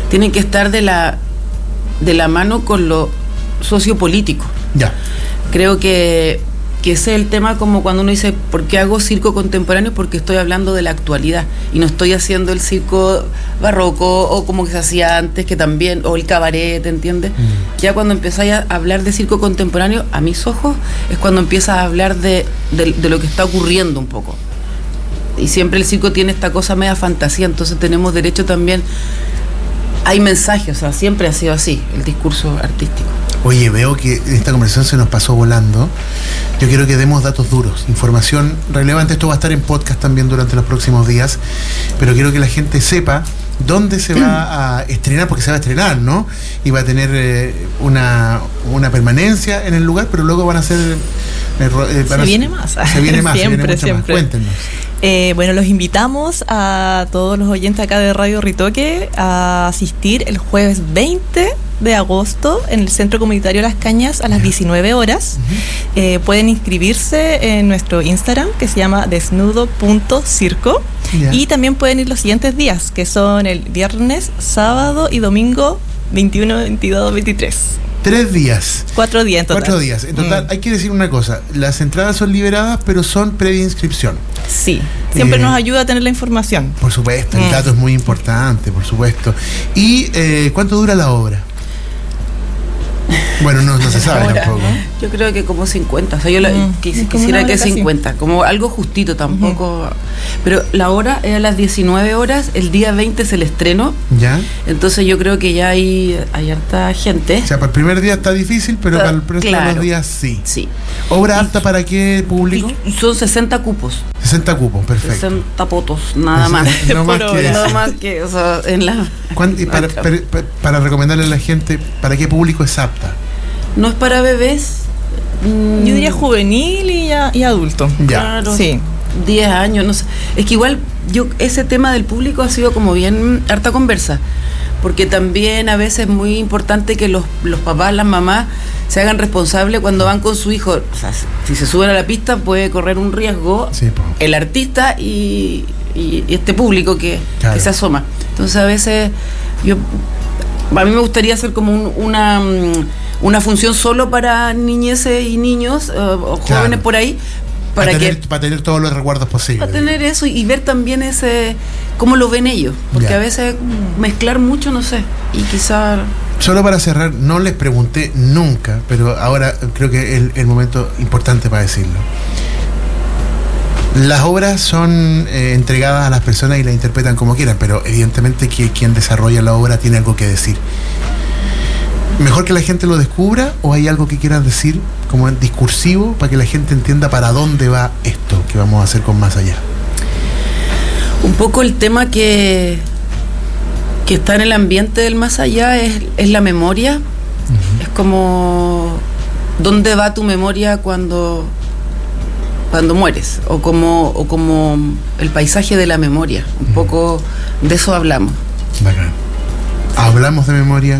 tienen que estar de la mano con lo sociopolítico. Ya. Creo que ese es el tema, como cuando uno dice, ¿por qué hago circo contemporáneo? Porque estoy hablando de la actualidad y no estoy haciendo el circo barroco o como que se hacía antes, que también, o el cabaret, ¿entiendes? Ya cuando empezáis a hablar de circo contemporáneo, a mis ojos, es cuando empiezas a hablar de lo que está ocurriendo un poco. Y siempre el circo tiene esta cosa media fantasía, entonces tenemos derecho también, hay mensajes, o sea, siempre ha sido así el discurso artístico. Oye, veo que esta conversación se nos pasó volando. Yo quiero que demos datos duros, información relevante. Esto va a estar en podcast también durante los próximos días, pero quiero que la gente sepa dónde se va a estrenar, porque se va a estrenar, ¿no? Y va a tener una permanencia en el lugar, pero luego van a ser... se viene más. Se viene más, siempre, se viene mucho más. Cuéntenos. Bueno, los invitamos a todos los oyentes acá de Radio Ritoque a asistir el jueves 20 de agosto en el Centro Comunitario Las Cañas a las 19 horas. Pueden inscribirse en nuestro Instagram, que se llama desnudo.circo. Y también pueden ir los siguientes días, que son el viernes, sábado y domingo 21, 22, 23. 3 días. 4 días en total. 4 días. En total, hay que decir una cosa. Las entradas son liberadas, pero son previa inscripción. Sí. Siempre nos ayuda a tener la información. Por supuesto, el dato es muy importante, por supuesto. ¿Y cuánto dura la obra? Bueno, no se sabe tampoco. Yo creo que como 50. O sea, yo quisiera que 50. Como algo justito tampoco. Pero la hora es a las 19 horas. El día 20 es el estreno. Ya. Entonces yo creo que ya hay harta gente. O sea, para el primer día está difícil, pero para el resto de los días sí. Sí. ¿Obra apta para qué público? Son 60 cupos. 60 cupos, perfecto. 60 potos, nada más. No más que eso. Nada más que, o sea, en la... Para recomendarle a la gente, ¿para qué público es apta? No es para bebés. Yo diría juvenil y adulto. Ya. Claro. Sí. 10 años, no sé. Es que igual ese tema del público ha sido como bien harta conversa. Porque también a veces es muy importante que los papás, las mamás se hagan responsables cuando van con su hijo. O sea, si se suben a la pista puede correr un riesgo el artista y este público que se asoma. Entonces a veces a mí me gustaría hacer como una función solo para niñeces y niños o jóvenes por ahí. Para tener todos los recuerdos posibles. Para tener eso y ver también cómo lo ven ellos. Porque a veces mezclar mucho, no sé. Y quizás... Solo para cerrar, no les pregunté nunca, pero ahora creo que es el momento importante para decirlo. Las obras son entregadas a las personas y las interpretan como quieran, pero evidentemente que quien desarrolla la obra tiene algo que decir. ¿Mejor que la gente lo descubra o hay algo que quieras decir como discursivo para que la gente entienda para dónde va esto que vamos a hacer con Más Allá? Un poco el tema que está en el ambiente del Más Allá es la memoria. Uh-huh. Es como dónde va tu memoria cuando mueres o como el paisaje de la memoria. Un poco de eso hablamos. Bacán. Hablamos de memoria.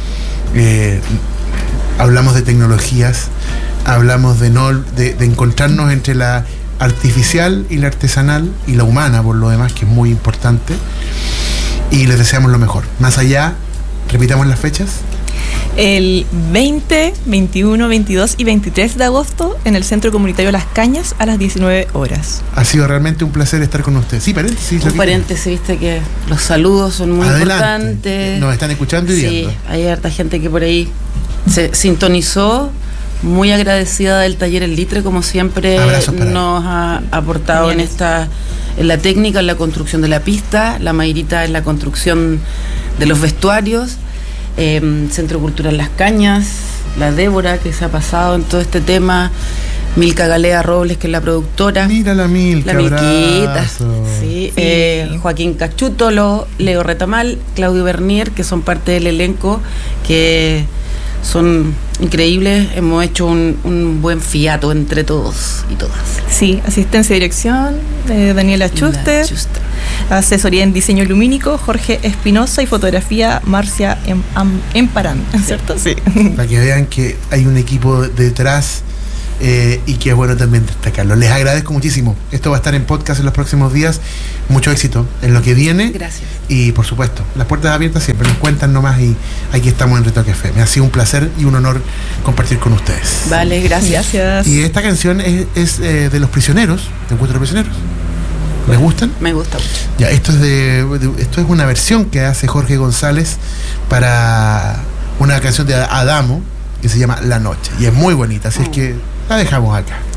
Hablamos de tecnologías, hablamos de encontrarnos entre la artificial y la artesanal y la humana, por lo demás, que es muy importante, y les deseamos lo mejor. Más allá, repitamos las fechas. El 20, 21, 22 y 23 de agosto en el Centro Comunitario Las Cañas a las 19 horas. Ha sido realmente un placer estar con usted. Sí, paréntesis. Un paréntesis, viste que los saludos son muy importantes. Nos están escuchando y viendo. Sí, hay harta gente que por ahí se sintonizó. Muy agradecida del taller El Litre, como siempre nos ha aportado en la técnica, en la construcción de la pista, la Mayrita en la construcción de los vestuarios. Centro Cultural Las Cañas, la Débora que se ha pasado en todo este tema, Milka Galea Robles que es la productora. Mira la Milka, la Milquita, sí. Joaquín Cachuto, Leo Retamal, Claudio Bernier, que son parte del elenco, que son increíbles. Hemos hecho un buen fiato entre todos y todas. Sí, asistencia y dirección Daniela Schuster. Asesoría en diseño lumínico Jorge Espinosa y fotografía Marcia Emparán, ¿cierto? Sí. Para que vean que hay un equipo detrás y que es bueno también destacarlo. Les agradezco muchísimo. Esto va a estar en podcast en los próximos días. Mucho éxito en lo que viene. Gracias. Y por supuesto, las puertas abiertas siempre, nos cuentan nomás y aquí estamos en Ritoque FM. Ha sido un placer y un honor compartir con ustedes. Vale, gracias. Y esta canción es de Los Prisioneros, de Encuentro de Prisioneros. ¿Les gustan? Me gusta mucho. Ya, esto es una versión que hace Jorge González para una canción de Adamo que se llama La Noche. Y es muy bonita, así es que la dejamos acá.